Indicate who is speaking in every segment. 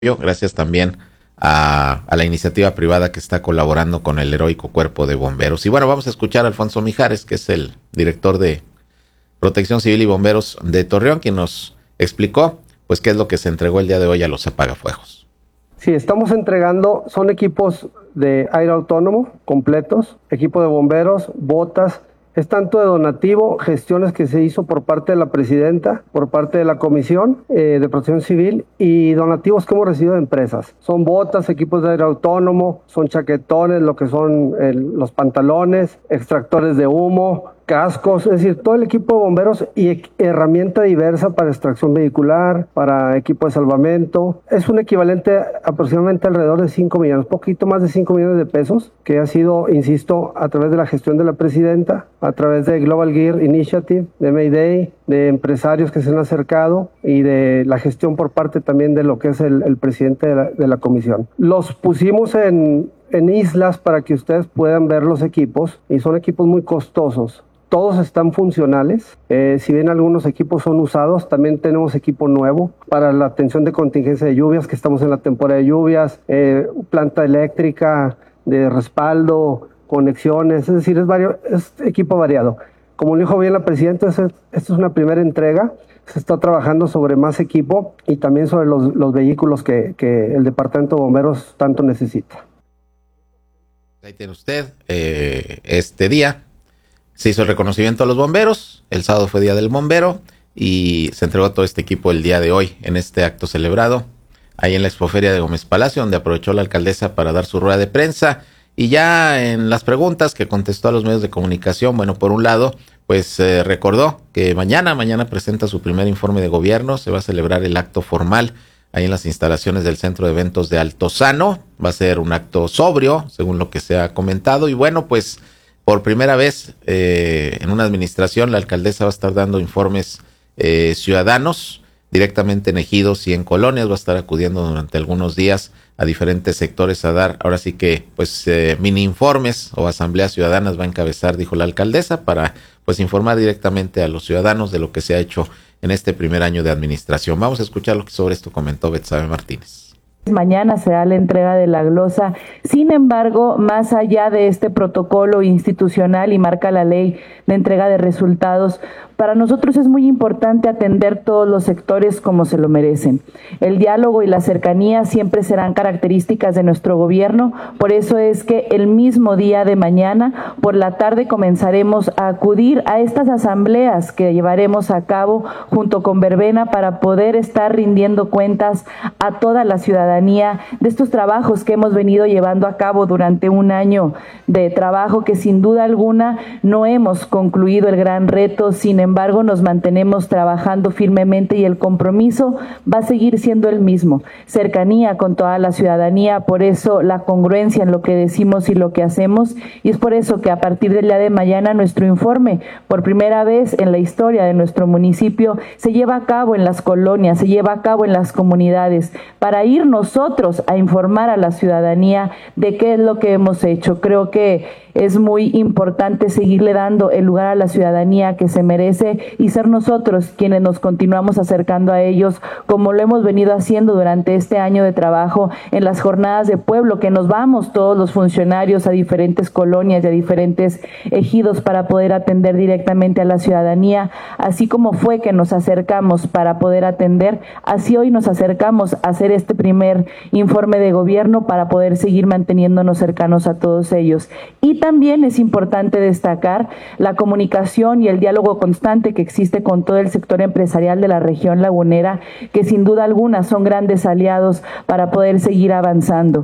Speaker 1: gracias también a la iniciativa privada que está colaborando con el heroico Cuerpo de Bomberos. Y bueno, vamos a escuchar a Alfonso Mijares, que es el director de Protección Civil y Bomberos de Torreón, quien nos explicó pues qué es lo que se entregó el día de hoy a los apagafuegos.
Speaker 2: Sí, estamos entregando, son equipos de aire autónomo completos, equipo de bomberos, botas. Es tanto de donativo, gestiones que se hizo por parte de la presidenta, por parte de la Comisión de Protección Civil, y donativos que hemos recibido de empresas. Son botas, equipos de aire autónomo, son chaquetones, lo que son los pantalones, extractores de humo, cascos, es decir, todo el equipo de bomberos y herramienta diversa para extracción vehicular, para equipo de salvamento. Es un equivalente aproximadamente alrededor de 5 millones, poquito más de 5 millones de pesos, que ha sido, insisto, a través de la gestión de la presidenta, a través de Global Gear Initiative, de Mayday, de empresarios que se han acercado y de la gestión por parte también de lo que es el presidente de la comisión. Los pusimos en islas para que ustedes puedan ver los equipos, y son equipos muy costosos. Todos están funcionales, si bien algunos equipos son usados, también tenemos equipo nuevo para la atención de contingencia de lluvias, que estamos en la temporada de lluvias, planta eléctrica de respaldo, conexiones, es decir, es equipo variado. Como lo dijo bien la presidenta, esta es una primera entrega, se está trabajando sobre más equipo y también sobre los vehículos que el Departamento de Bomberos tanto necesita.
Speaker 1: Ahí tiene usted este día. Se hizo el reconocimiento a los bomberos, el sábado fue Día del Bombero y se entregó todo este equipo el día de hoy en este acto celebrado ahí en la Expoferia de Gómez Palacio, donde aprovechó la alcaldesa para dar su rueda de prensa. Y ya en las preguntas que contestó a los medios de comunicación, bueno, por un lado, pues recordó que mañana presenta su primer informe de gobierno, se va a celebrar el acto formal ahí en las instalaciones del Centro de Eventos de Altozano, va a ser un acto sobrio, según lo que se ha comentado, y bueno, pues por primera vez en una administración la alcaldesa va a estar dando informes ciudadanos directamente en ejidos y en colonias, va a estar acudiendo durante algunos días a diferentes sectores a dar, ahora sí que pues mini informes o asambleas ciudadanas va a encabezar, dijo la alcaldesa, para pues informar directamente a los ciudadanos de lo que se ha hecho en este primer año de administración. Vamos a escuchar lo que sobre esto comentó Betsabe Martínez.
Speaker 3: Mañana será la entrega de la glosa. Sin embargo, más allá de este protocolo institucional y marca la ley de entrega de resultados, para nosotros es muy importante atender todos los sectores como se lo merecen. El diálogo y la cercanía siempre serán características de nuestro gobierno, por eso es que el mismo día de mañana, por la tarde, comenzaremos a acudir a estas asambleas que llevaremos a cabo junto con Verbena para poder estar rindiendo cuentas a toda la ciudadanía de estos trabajos que hemos venido llevando a cabo durante un año de trabajo que sin duda alguna no hemos concluido el gran reto. Sin embargo, nos mantenemos trabajando firmemente y el compromiso va a seguir siendo el mismo, cercanía con toda la ciudadanía, por eso la congruencia en lo que decimos y lo que hacemos, y es por eso que a partir del día de mañana nuestro informe, por primera vez en la historia de nuestro municipio, se lleva a cabo en las colonias, se lleva a cabo en las comunidades, para ir nosotros a informar a la ciudadanía de qué es lo que hemos hecho. Creo que es muy importante seguirle dando el lugar a la ciudadanía que se merece y ser nosotros quienes nos continuamos acercando a ellos, como lo hemos venido haciendo durante este año de trabajo en las jornadas de pueblo, que nos vamos todos los funcionarios a diferentes colonias y a diferentes ejidos para poder atender directamente a la ciudadanía, así como fue que nos acercamos para poder atender, así hoy nos acercamos a hacer este primer informe de gobierno para poder seguir manteniéndonos cercanos a todos ellos. Y también es importante destacar la comunicación y el diálogo constante que existe con todo el sector empresarial de la región lagunera, que sin duda alguna son grandes aliados para poder seguir avanzando.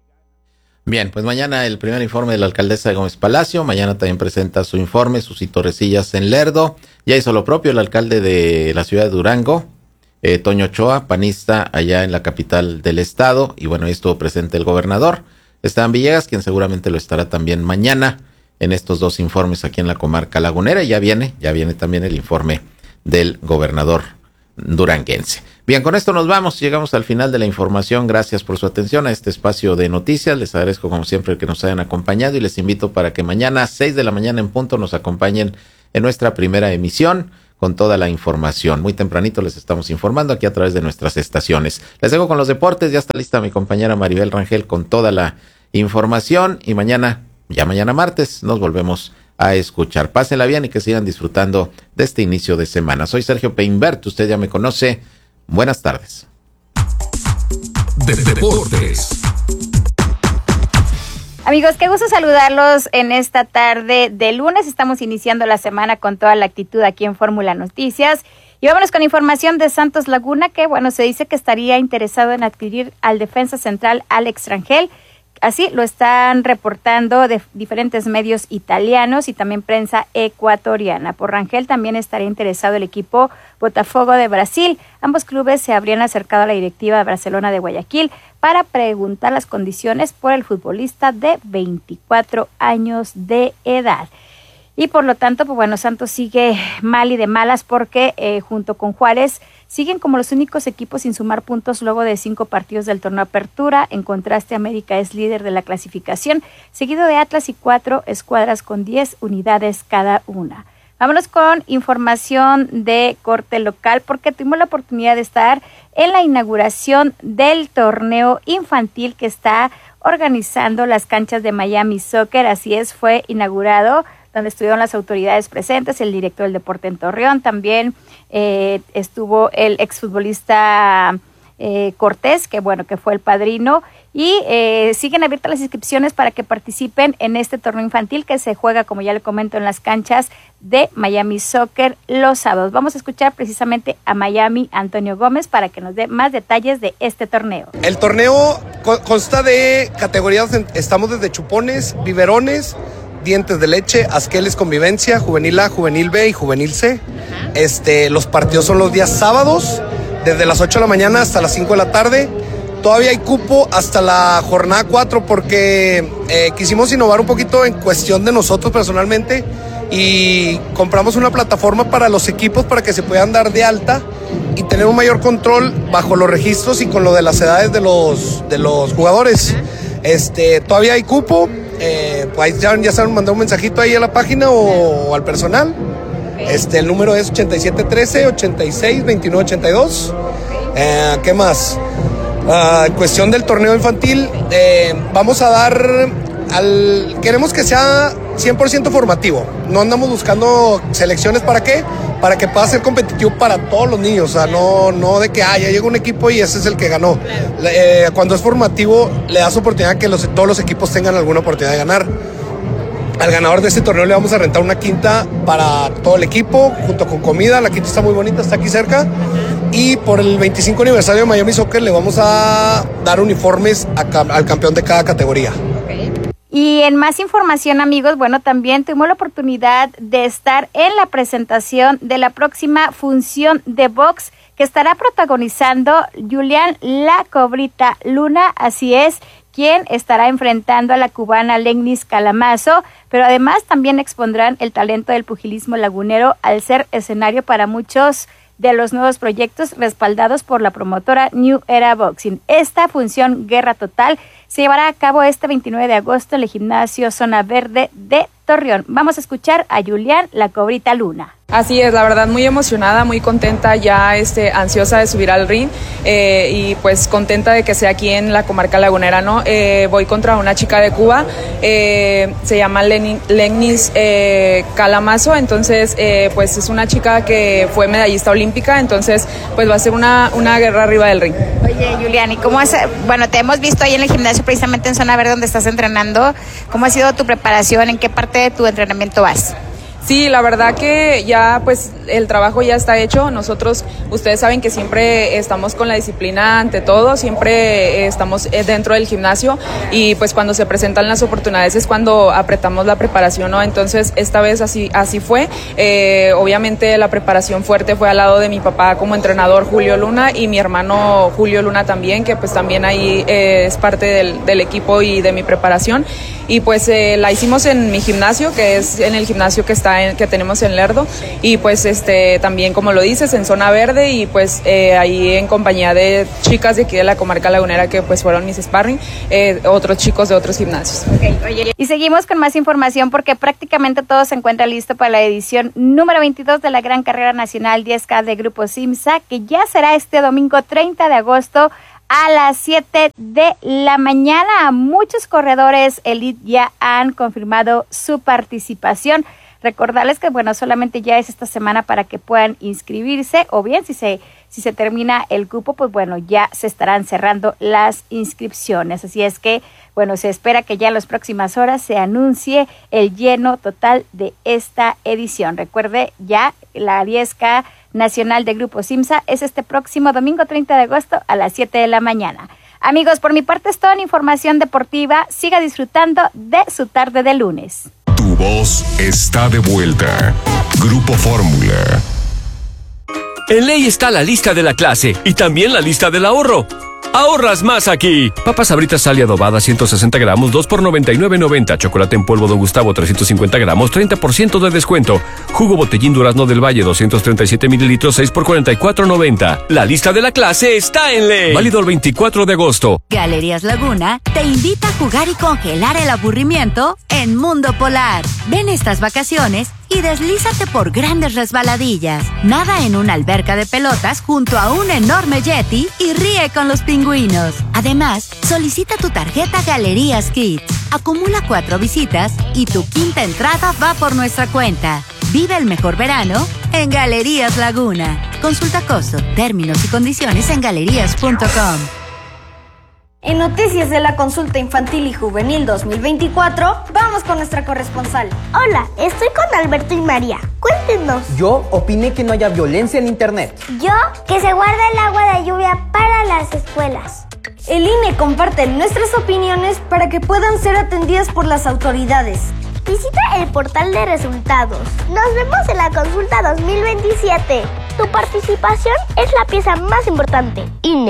Speaker 1: Bien, pues mañana el primer informe de la alcaldesa de Gómez Palacio, mañana también presenta su informe, sus Torrecillas en Lerdo, ya hizo lo propio el alcalde de la ciudad de Durango, Toño Ochoa, panista allá en la capital del estado, y bueno, ahí estuvo presente el gobernador Esteban Villegas, quien seguramente lo estará también mañana en estos dos informes aquí en la comarca lagunera, y ya viene también el informe del gobernador duranguense. Bien, con esto nos vamos, llegamos al final de la información. Gracias por su atención a este espacio de noticias, les agradezco como siempre que nos hayan acompañado y les invito para que mañana a 6 de la mañana en punto nos acompañen en nuestra primera emisión con toda la información. Muy tempranito les estamos informando aquí a través de nuestras estaciones. Les dejo con los deportes, ya está lista mi compañera Maribel Rangel con toda la información y mañana martes, nos volvemos a escuchar. Pásenla bien y que sigan disfrutando de este inicio de semana. Soy Sergio Peinbert, usted ya me conoce. Buenas tardes.
Speaker 4: Deportes.
Speaker 5: Amigos, qué gusto saludarlos en esta tarde de lunes. Estamos iniciando la semana con toda la actitud aquí en Fórmula Noticias. Y vámonos con información de Santos Laguna, que se dice que estaría interesado en adquirir al defensa central Alex Rangel. Así lo están reportando de diferentes medios italianos y también prensa ecuatoriana. Por Rangel también estaría interesado el equipo Botafogo de Brasil. Ambos clubes se habrían acercado a la directiva de Barcelona de Guayaquil para preguntar las condiciones por el futbolista de 24 años de edad. Y por lo tanto, Santos sigue mal y de malas porque junto con Juárez siguen como los únicos equipos sin sumar puntos luego de 5 partidos del torneo Apertura. En contraste, América es líder de la clasificación, seguido de Atlas y 4 escuadras con 10 unidades cada una. Vámonos con información de corte local porque tuvimos la oportunidad de estar en la inauguración del torneo infantil que está organizando las canchas de Miami Soccer. Así es, fue inaugurado donde estuvieron las autoridades presentes, el director del deporte en Torreón, también estuvo el exfutbolista Cortés, que fue el padrino, y siguen abiertas las inscripciones para que participen en este torneo infantil que se juega, como ya le comento, en las canchas de Miami Soccer los sábados. Vamos a escuchar precisamente a Miami Antonio Gómez para que nos dé más detalles de este torneo.
Speaker 6: El torneo consta de categorías, estamos desde chupones, biberones, dientes de leche, asqueles convivencia, juvenil A, juvenil B y juvenil C. Los partidos son los días sábados, desde las 8 de la mañana hasta las 5 de la tarde. Todavía hay cupo hasta la jornada 4 porque quisimos innovar un poquito en cuestión de nosotros personalmente y compramos una plataforma para los equipos para que se puedan dar de alta y tener un mayor control bajo los registros y con lo de las edades de los jugadores. Todavía hay cupo. Pues ya saben, mandar un mensajito ahí a la página o al personal. El número es 8713-862982. ¿Qué más? En cuestión del torneo infantil, vamos a dar queremos que sea 100% formativo. No andamos buscando selecciones. ¿Para qué? Para que pueda ser competitivo para todos los niños. O sea, no de que ya llega un equipo y ese es el que ganó. Cuando es formativo, le das oportunidad que todos los equipos tengan alguna oportunidad de ganar. Al ganador de este torneo le vamos a rentar una quinta para todo el equipo, junto con comida. La quinta está muy bonita, está aquí cerca. Y por el 25 aniversario de Miami Soccer le vamos a dar uniformes al campeón de cada categoría.
Speaker 5: Y en más información, amigos, también tuvimos la oportunidad de estar en la presentación de la próxima función de box que estará protagonizando Julián La Cobrita Luna, así es, quien estará enfrentando a la cubana Legnis Calamazo, pero además también expondrán el talento del pugilismo lagunero al ser escenario para muchos de los nuevos proyectos respaldados por la promotora New Era Boxing. Esta función Guerra Total se llevará a cabo este 29 de agosto en el gimnasio Zona Verde de Torreón. Vamos a escuchar a Julián La Cobrita Luna.
Speaker 7: Así es, la verdad muy emocionada, muy contenta, ya ansiosa de subir al ring y pues contenta de que sea aquí en la comarca lagunera, ¿no? Voy contra una chica de Cuba, se llama Legnis Calamazo, entonces pues es una chica que fue medallista olímpica, entonces pues va a ser una guerra arriba del ring.
Speaker 5: Oye, Julián, ¿y cómo has, te hemos visto ahí en el gimnasio precisamente en Zona Verde donde estás entrenando? ¿Cómo ha sido tu preparación? ¿En qué parte de tu entrenamiento vas?
Speaker 7: Sí, la verdad que ya pues el trabajo ya está hecho. Nosotros, ustedes saben que siempre estamos con la disciplina ante todo, siempre estamos dentro del gimnasio y pues cuando se presentan las oportunidades es cuando apretamos la preparación, ¿no? Entonces esta vez así fue. Obviamente la preparación fuerte fue al lado de mi papá como entrenador Julio Luna y mi hermano Julio Luna también, que pues también ahí es parte del equipo y de mi preparación. y pues la hicimos en mi gimnasio, que es en el gimnasio que tenemos en Lerdo, y pues también, como lo dices, en zona verde, y pues ahí en compañía de chicas de aquí de la comarca lagunera que pues fueron mis sparring, otros chicos de otros gimnasios.
Speaker 5: Okay, oye. Y seguimos con más información porque prácticamente todo se encuentra listo para la edición número 22 de la Gran Carrera Nacional 10K de Grupo Simsa, que ya será este domingo 30 de agosto a las 7 de la mañana. Muchos corredores elite ya han confirmado su participación. Recordarles que, bueno, solamente ya es esta semana para que puedan inscribirse, o bien si se termina el cupo, pues bueno, ya se estarán cerrando las inscripciones. Así es que, bueno, se espera que ya en las próximas horas se anuncie el lleno total de esta edición. Recuerde, ya la 10K Nacional de Grupo Simsa es este próximo domingo 30 de agosto a las 7 de la mañana. Amigos, por mi parte es toda la información deportiva. Siga disfrutando de su tarde de lunes.
Speaker 4: Tu voz está de vuelta. Grupo Fórmula.
Speaker 8: En Ley está la lista de la clase y también la lista del ahorro. ¡Ahorras más aquí! Papas Sabritas Sal y adobada 160 gramos, 2 por $99.90. Chocolate en polvo Don Gustavo 350 gramos, 30% de descuento. Jugo Botellín Durazno del Valle 237 mililitros, 6 por $44.90. La lista de la clase está en Ley. Válido el 24 de agosto.
Speaker 9: Galerías Laguna te invita a jugar y congelar el aburrimiento en Mundo Polar. Ven estas vacaciones y deslízate por grandes resbaladillas. Nada en una alberca de pelotas junto a un enorme yeti y ríe con los pingüinos. Además, solicita tu tarjeta Galerías Kids. Acumula 4 visitas y tu quinta entrada va por nuestra cuenta. Vive el mejor verano en Galerías Laguna. Consulta costo, términos y condiciones en galerías.com.
Speaker 10: En Noticias de la Consulta Infantil y Juvenil 2024, vamos con nuestra corresponsal.
Speaker 11: Hola, estoy con Alberto y María. Cuéntenos.
Speaker 12: Yo opiné que no haya violencia en internet.
Speaker 11: Yo, que se guarde el agua de lluvia para las escuelas.
Speaker 10: El INE comparte nuestras opiniones para que puedan ser atendidas por las autoridades.
Speaker 11: Visita el portal de resultados. Nos vemos en la Consulta 2027. Tu participación es la pieza más importante. INE.